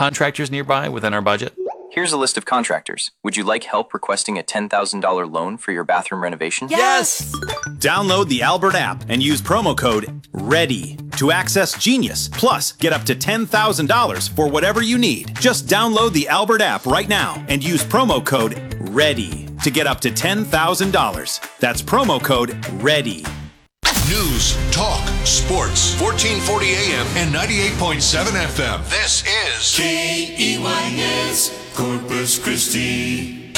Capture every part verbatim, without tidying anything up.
contractors nearby within our budget? Here's a list of contractors. Would you like help requesting a ten thousand dollars loan for your bathroom renovation? Yes! Download the Albert app and use promo code READY to access Genius. Plus, get up to ten thousand dollars for whatever you need. Just download the Albert app right now and use promo code READY to get up to ten thousand dollars. That's promo code READY. News, talk, sports, fourteen forty A M and ninety-eight point seven F M. This is K E Y S Corpus Christi.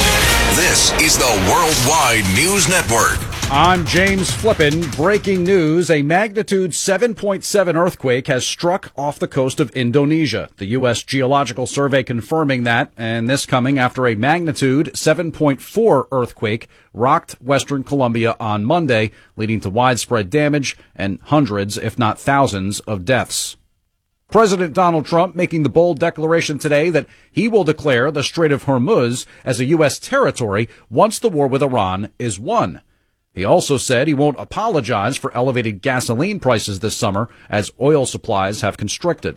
This is the Worldwide News Network. I'm James Flippin. Breaking news. A magnitude seven point seven earthquake has struck off the coast of Indonesia. The U S Geological Survey confirming that, and this coming after a magnitude seven point four earthquake rocked western Colombia on Monday, leading to widespread damage and hundreds, if not thousands, of deaths. President Donald Trump making the bold declaration today that he will declare the Strait of Hormuz as a U S territory once the war with Iran is won. He also said he won't apologize for elevated gasoline prices this summer as oil supplies have constricted.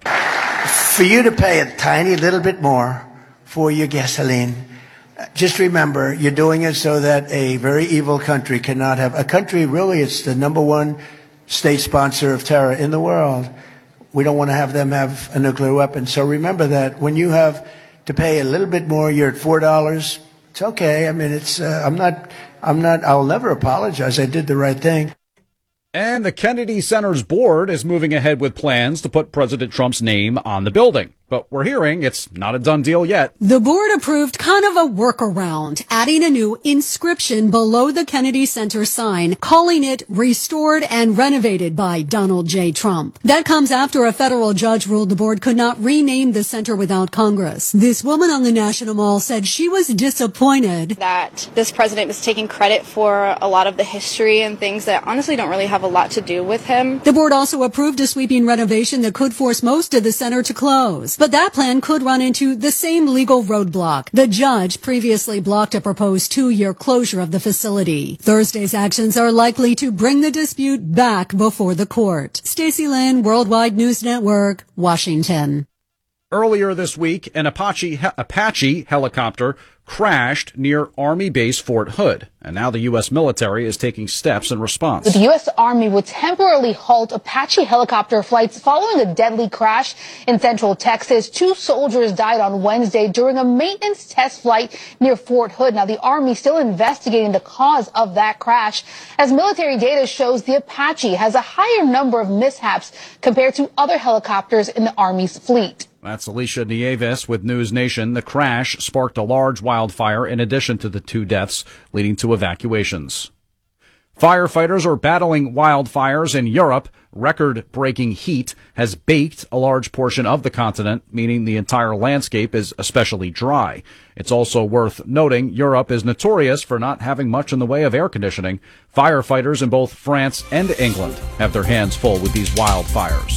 For you to pay a tiny little bit more for your gasoline, just remember you're doing it so that a very evil country cannot have a country. Really, it's the number one state sponsor of terror in the world. We don't want to have them have a nuclear weapon. So remember that when you have to pay a little bit more, you're at four dollars. It's okay. I mean, it's, uh, I'm not, I'm not, I'll never apologize. I did the right thing. And the Kennedy Center's board is moving ahead with plans to put President Trump's name on the building. But we're hearing it's not a done deal yet. The board approved kind of a workaround, adding a new inscription below the Kennedy Center sign, calling it Restored and Renovated by Donald J. Trump. That comes after a federal judge ruled the board could not rename the center without Congress. This woman on the National Mall said she was disappointed that this president is taking credit for a lot of the history and things that honestly don't really have a lot to do with him. The board also approved a sweeping renovation that could force most of the center to close. But that plan could run into the same legal roadblock. The judge previously blocked a proposed two-year closure of the facility. Thursday's actions are likely to bring the dispute back before the court. Stacey Lynn, Worldwide News Network, Washington. Earlier this week, an Apache, Apache helicopter crashed near Army Base Fort Hood, and now the U S military is taking steps in response. The U S Army will temporarily halt Apache helicopter flights following a deadly crash in central Texas. Two soldiers died on Wednesday during a maintenance test flight near Fort Hood. Now, the Army still investigating the cause of that crash, as military data shows the Apache has a higher number of mishaps compared to other helicopters in the Army's fleet. That's Alicia Nieves with News Nation. The crash sparked a large wildfire in addition to the two deaths, leading to evacuations. Firefighters are battling wildfires in Europe. Record-breaking heat has baked a large portion of the continent, meaning the entire landscape is especially dry. It's also worth noting Europe is notorious for not having much in the way of air conditioning. Firefighters in both France and England have their hands full with these wildfires.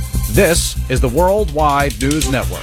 This is the Worldwide News Network.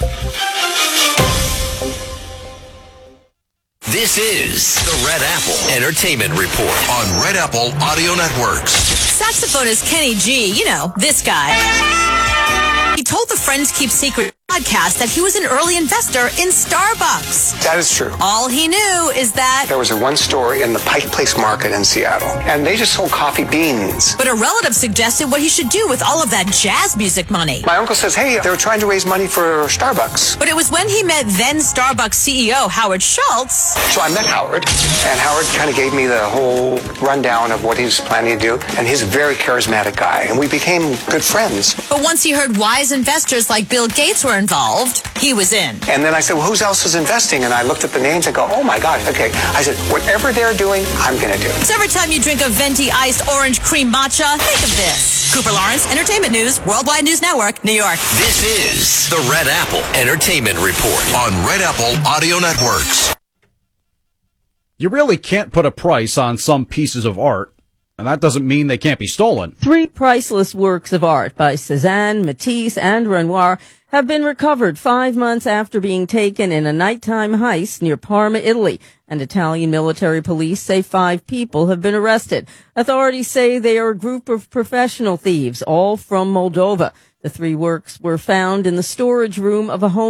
This is the Red Apple Entertainment Report on Red Apple Audio Networks. Saxophonist Kenny G, you know, this guy. He told the Friends Keep Secret podcast that he was an early investor in Starbucks. That is true. All he knew is that there was a one store in the Pike Place Market in Seattle, and they just sold coffee beans. But a relative suggested what he should do with all of that jazz music money. My uncle says, hey, they were trying to raise money for Starbucks. But it was when he met then Starbucks C E O Howard Schultz. So I met Howard, and Howard kind of gave me the whole rundown of what he was planning to do, and he's a very charismatic guy, and we became good friends. But once he heard wise investors like Bill Gates were involved, he was in. And then I said, well, who else is investing? And I looked at the names and go, oh my gosh, okay. I said, whatever they're doing, I'm going to do. So every time you drink a venti iced orange cream matcha, think of this. Cooper Lawrence, Entertainment News, Worldwide News Network, New York. This is the Red Apple Entertainment Report on Red Apple Audio Networks. You really can't put a price on some pieces of art, and that doesn't mean they can't be stolen. Three priceless works of art by Cézanne, Matisse, and Renoir have been recovered five months after being taken in a nighttime heist near Parma, Italy. And Italian military police say five people have been arrested. Authorities say they are a group of professional thieves, all from Moldova. The three works were found in the storage room of a home